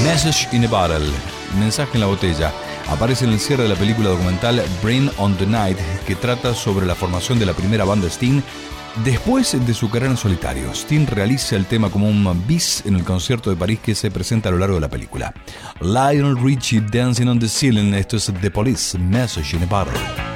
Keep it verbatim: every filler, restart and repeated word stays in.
Message in a Bottle, mensaje en la botella, aparece en el cierre de la película documental Bring on the Night, que trata sobre la formación de la primera banda Sting después de su carrera en solitario. Sting realiza el tema como un bis en el concierto de París que se presenta a lo largo de la película. Lionel Richie, Dancing on the Ceiling. Esto es The Police, Message in a Bottle.